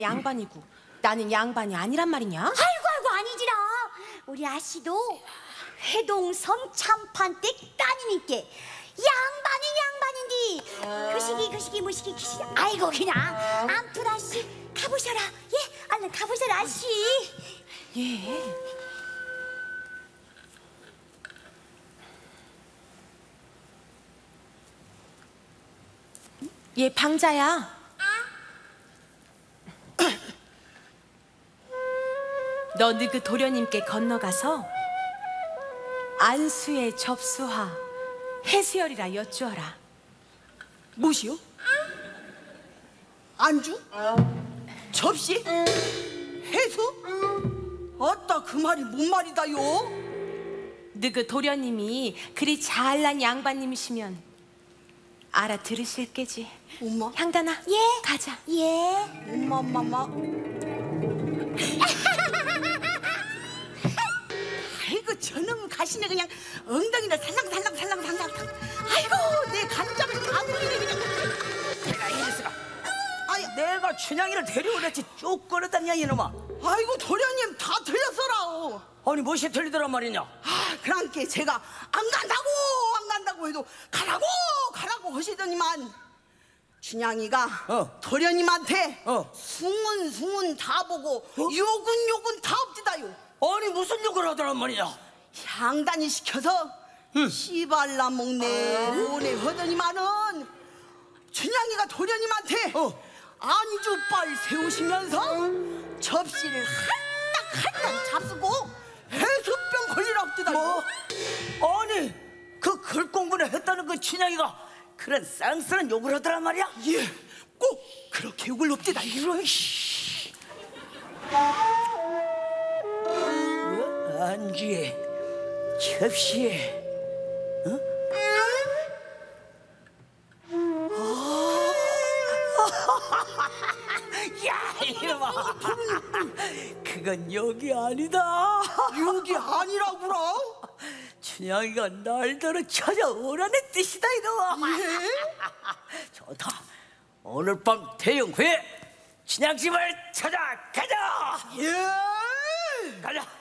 양반이고 나는 양반이 아니란 말이냐? 아이고 아니지라. 우리 아씨도 해동섬 참판 때 따님께 양반인디 그 시기 아이고 그냥 암튼 아씨 가보셔라. 예, 얼른 가보셔라 아씨. 예. 얘 방자야. 너 너그 도련님께 건너가서 안수에 접수하 해수열이라 여쭈어라. 무엇이요? 안주? 접시? 해수? 아따 그 말이 뭔 말이다요? 너그 도련님이 그리 잘난 양반님이시면 알아들으실 게지. 엄마? 향단아, 예. 가자. 예. 엄마. 아이고 저놈 가시네 그냥 엉덩이를 살랑살랑. 아이고 내 간장을 다 물리네 그냥. 내가 이랬으라. 내가 춘향이를 데려오랬지 쭉 끌어다니냐 이놈아. 아이고 도련님 다 들렸어라. 아니 무엇이 틀리더란 말이냐. 그랑께 제가 안 간다고 해도 가라고 하시더니만 춘향이가 도련님한테 숭은 다 보고 욕은 다 없지다요. 아니 무슨 욕을 하더란 말이냐. 향단이 시켜서 씨발라 먹네 오네 하더니만은 춘향이가 도련님한테 안주빨 세우시면서 접시를 할딱 잡수고 해수병 걸리라고 뜨다요. 뭐? 아니 그 글공부를 했다는 그 춘향이가 그런 쌍스런 욕을 하더란 말이야. 예, 꼭 그렇게 욕을 높디다. 이런 안주에 접시에 야 이놈아, 그건 욕이 아니다. 욕이 아니라구라. 춘향이가 날더러 찾아오라는 뜻이다 이놈아. 예? 좋다. 오늘 밤 대영회에 춘향집을 찾아가자. 예. 가자.